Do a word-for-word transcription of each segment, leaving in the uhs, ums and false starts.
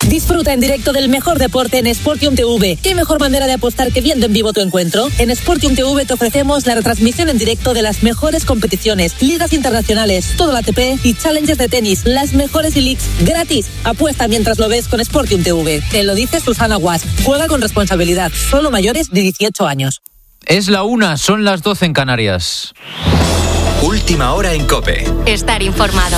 Disfruta en directo del mejor deporte en Sportium T V. ¿Qué mejor manera de apostar que viendo en vivo tu encuentro? En Sportium T V te ofrecemos la retransmisión en directo de las mejores competiciones, ligas internacionales, todo la A T P y challenges de tenis, las mejores e-leagues gratis. Apuesta mientras lo ves con Sportium T V. Te lo dice Susana Guas. Juega con responsabilidad. Solo mayores de dieciocho años. Es la una, son las doce en Canarias. Última hora en COPE. Estar informado.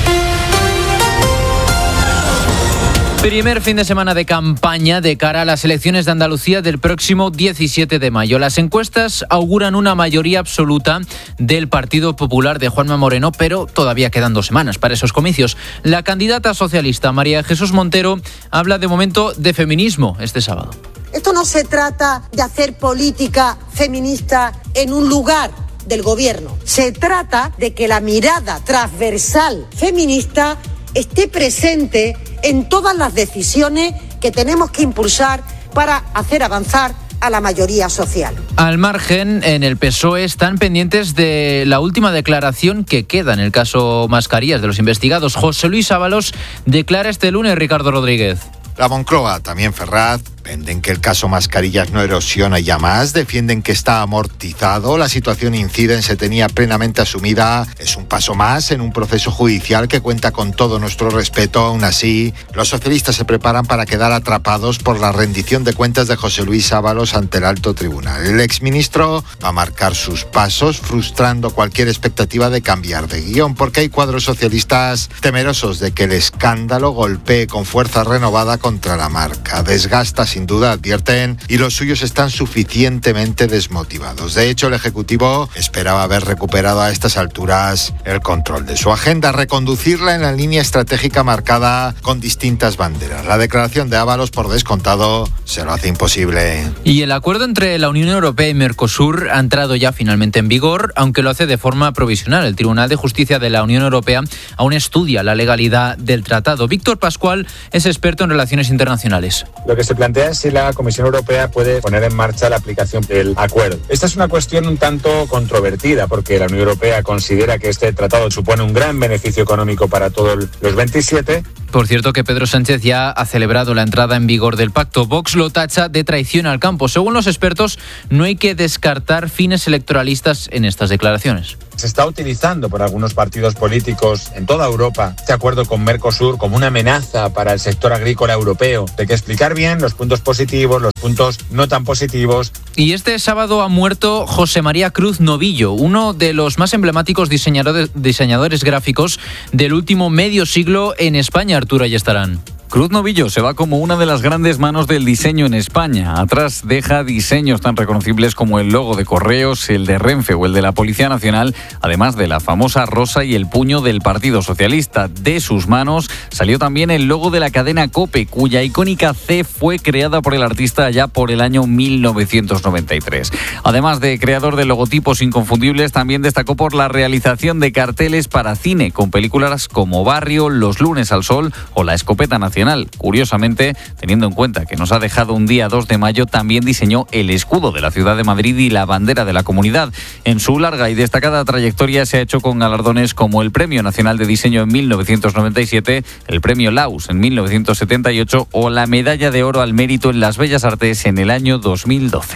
Primer fin de semana de campaña de cara a las elecciones de Andalucía del próximo diecisiete de mayo. Las encuestas auguran una mayoría absoluta del Partido Popular de Juanma Moreno, pero todavía quedan dos semanas para esos comicios. La candidata socialista María Jesús Montero habla de momento de feminismo este sábado. Esto no se trata de hacer política feminista en un lugar del gobierno. Se trata de que la mirada transversal feminista esté presente en todas las decisiones que tenemos que impulsar para hacer avanzar a la mayoría social. Al margen, en el P S O E están pendientes de la última declaración que queda en el caso Mascarillas de los investigados. José Luis Ábalos declara este lunes, Ricardo Rodríguez. La Moncloa, también Ferraz, venden que el caso Mascarillas no erosiona ya más, defienden que está amortizado, la situación inciden se tenía plenamente asumida, es un paso más en un proceso judicial que cuenta con todo nuestro respeto. Aún así, los socialistas se preparan para quedar atrapados por la rendición de cuentas de José Luis Ábalos ante el alto tribunal. El exministro va a marcar sus pasos, frustrando cualquier expectativa de cambiar de guión, porque hay cuadros socialistas temerosos de que el escándalo golpee con fuerza renovada contra la marca. Desgasta sin duda, advierten, y los suyos están suficientemente desmotivados. De hecho, el Ejecutivo esperaba haber recuperado a estas alturas el control de su agenda, reconducirla en la línea estratégica marcada con distintas banderas. La declaración de Ábalos, por descontado, se lo hace imposible. Y el acuerdo entre la Unión Europea y Mercosur ha entrado ya finalmente en vigor, aunque lo hace de forma provisional. El Tribunal de Justicia de la Unión Europea aún estudia la legalidad del tratado. Víctor Pascual es experto en relaciones internacionales. Lo que se plantea es si la Comisión Europea puede poner en marcha la aplicación del acuerdo. Esta es una cuestión un tanto controvertida porque la Unión Europea considera que este tratado supone un gran beneficio económico para todos los veintisiete. Por cierto que Pedro Sánchez ya ha celebrado la entrada en vigor del pacto. Vox lo tacha de traición al campo. Según los expertos, no hay que descartar fines electoralistas en estas declaraciones. Se está utilizando por algunos partidos políticos en toda Europa este acuerdo con Mercosur como una amenaza para el sector agrícola europeo. Hay que explicar bien los puntos positivos, los puntos no tan positivos. Y este sábado ha muerto José María Cruz Novillo, uno de los más emblemáticos diseñadores, diseñadores gráficos del último medio siglo en España. Arturo Ayestarán. Cruz Novillo se va como una de las grandes manos del diseño en España. Atrás deja diseños tan reconocibles como el logo de Correos, el de Renfe o el de la Policía Nacional, además de la famosa rosa y el puño del Partido Socialista. De sus manos salió también el logo de la cadena COPE, cuya icónica C fue creada por el artista allá por el año mil novecientos noventa y tres. Además de creador de logotipos inconfundibles, también destacó por la realización de carteles para cine, con películas como Barrio, Los lunes al sol o La escopeta nacional. Curiosamente, teniendo en cuenta que nos ha dejado un día dos de mayo, también diseñó el escudo de la ciudad de Madrid y la bandera de la comunidad. En su larga y destacada trayectoria se ha hecho con galardones como el Premio Nacional de Diseño en mil novecientos noventa y siete, el Premio Laus en mil novecientos setenta y ocho o la Medalla de Oro al Mérito en las Bellas Artes en el año dos mil doce.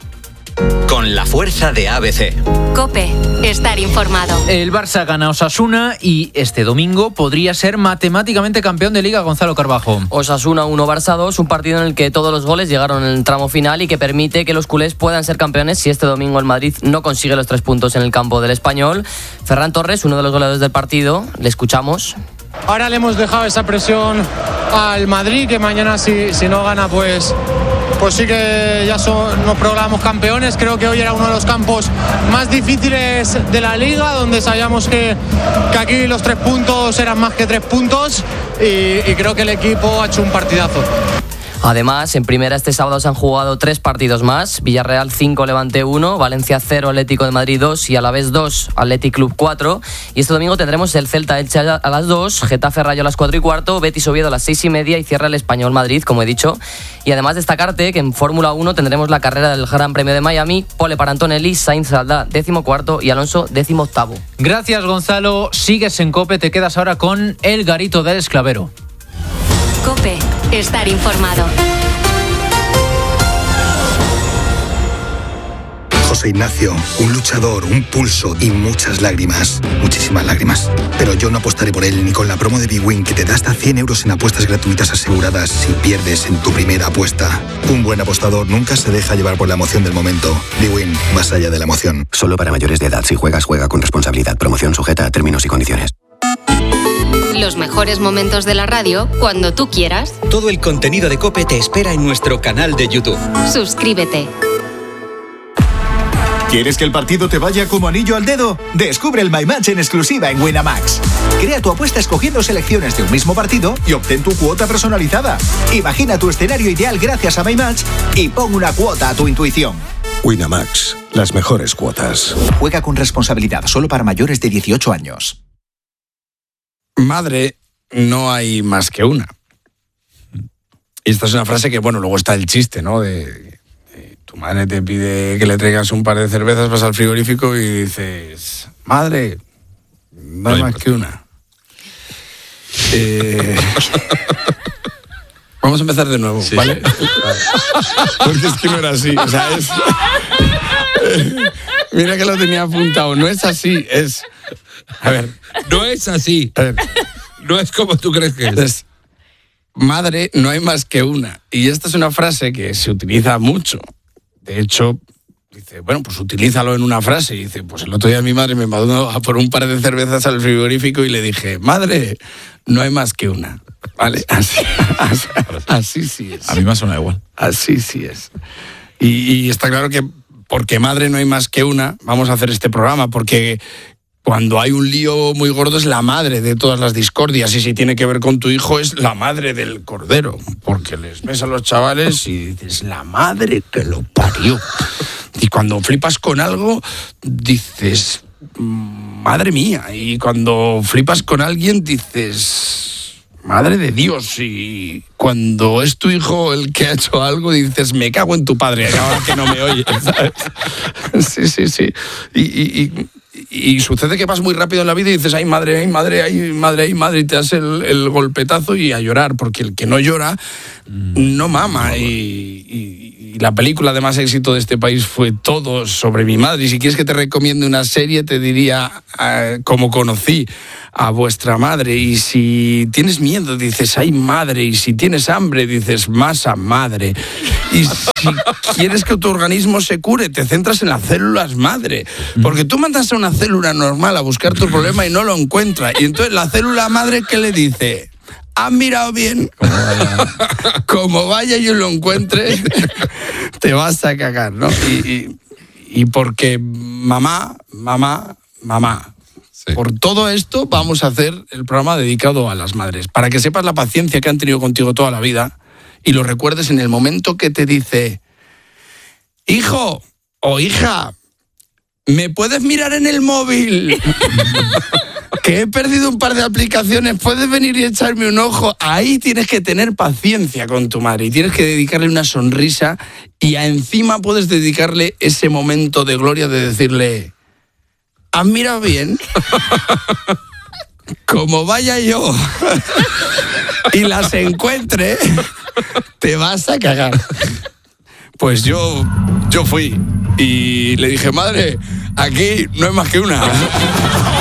Con la fuerza de A B C. COPE, estar informado. El Barça gana a Osasuna y este domingo podría ser matemáticamente campeón de Liga. Gonzalo Carbajo. Osasuna uno, Barça dos, un partido en el que todos los goles llegaron en el tramo final y que permite que los culés puedan ser campeones si este domingo el Madrid no consigue los tres puntos en el campo del Español. Ferran Torres, uno de los goleadores del partido, le escuchamos. Ahora le hemos dejado esa presión al Madrid, que mañana si, si no gana pues... pues sí que ya son, nos proclamamos campeones. Creo que hoy era uno de los campos más difíciles de la Liga, donde sabíamos que, que aquí los tres puntos eran más que tres puntos y, y creo que el equipo ha hecho un partidazo. Además, en primera este sábado se han jugado tres partidos más. Villarreal cinco, Levante uno, Valencia cero, Atlético de Madrid dos y Alavés dos, Athletic Club cuatro. Y este domingo tendremos el Celta Elche a las dos, Getafe Rayo a las cuatro y cuarto, Betis Oviedo a las seis y media y cierra el Español Madrid, como he dicho. Y además destacarte que en Fórmula uno tendremos la carrera del Gran Premio de Miami, pole para Antonelli, Sainz saldrá décimo cuarto y Alonso décimo octavo. Gracias, Gonzalo. Sigues en COPE, te quedas ahora con El Garito del Esclavero. COPE. Estar informado. José Ignacio, un luchador, un pulso y muchas lágrimas. Muchísimas lágrimas. Pero yo no apostaré por él ni con la promo de BWin, que te da hasta cien euros en apuestas gratuitas aseguradas si pierdes en tu primera apuesta. Un buen apostador nunca se deja llevar por la emoción del momento. BWin, más allá de la emoción. Solo para mayores de edad. Si juegas, juega con responsabilidad. Promoción sujeta a términos y condiciones. Los mejores momentos de la radio cuando tú quieras. Todo el contenido de COPE te espera en nuestro canal de YouTube. Suscríbete. ¿Quieres que el partido te vaya como anillo al dedo? Descubre el My Match en exclusiva en Winamax. Crea tu apuesta escogiendo selecciones de un mismo partido y obtén tu cuota personalizada. Imagina tu escenario ideal gracias a My Match y pon una cuota a tu intuición. Winamax, las mejores cuotas. Juega con responsabilidad, solo para mayores de dieciocho años. Madre, no hay más que una. Y esta es una frase que, bueno, luego está el chiste, ¿no? De, de tu madre te pide que le traigas un par de cervezas, vas al frigorífico y dices, madre, no hay más que una. Eh, vamos a empezar de nuevo, sí. ¿Vale? Porque es que no era así, o sea, es... Mira que lo tenía apuntado, no es así, es... A ver, no es así. A ver. No es como tú crees que es. es. Madre, no hay más que una. Y esta es una frase que se utiliza mucho. De hecho, dice, bueno, pues utilízalo en una frase. Y dice, pues el otro día mi madre me mandó a por un par de cervezas al frigorífico y le dije, madre, no hay más que una. ¿Vale? Así, así, así sí es. A mí me suena igual. Así sí es. Y, y está claro que porque madre no hay más que una, vamos a hacer este programa, porque... Cuando hay un lío muy gordo es la madre de todas las discordias, y si tiene que ver con tu hijo es la madre del cordero, porque les ves a los chavales y dices, la madre que lo parió. Y cuando flipas con algo dices, madre mía, y cuando flipas con alguien dices, madre de Dios, y cuando es tu hijo el que ha hecho algo dices, me cago en tu padre, ahora que no me oye, ¿sabes? Sí, sí, sí. Y... y, y Y sucede que vas muy rápido en la vida y dices, ay madre, ay madre, ay madre, ay madre, y te das el, el golpetazo y a llorar, porque el que no llora no mama. Y, y, y la película de más éxito de este país fue Todo sobre mi madre. Y si quieres que te recomiende una serie, te diría eh, Cómo conocí a vuestra madre. Y si tienes miedo, dices, ay madre. Y si tienes hambre, dices, masa madre. Y si quieres que tu organismo se cure, te centras en las células madre. Porque tú mandas a una célula normal a buscar tu problema y no lo encuentra. Y entonces la célula madre, ¿qué le dice? ¿Has mirado bien? Como vaya, Como vaya y lo encuentre, te vas a cagar, ¿no? Y, y, y porque mamá, mamá, mamá. Sí. Por todo esto vamos a hacer el programa dedicado a las madres, para que sepas la paciencia que han tenido contigo toda la vida y lo recuerdes en el momento que te dice, hijo o hija, ¿me puedes mirar en el móvil? Que he perdido un par de aplicaciones, ¿puedes venir y echarme un ojo? Ahí tienes que tener paciencia con tu madre y tienes que dedicarle una sonrisa y encima puedes dedicarle ese momento de gloria de decirle, ¿has mirado bien? Como vaya yo y las encuentre, te vas a cagar. Pues yo, yo fui y le dije, madre, aquí no hay más que una.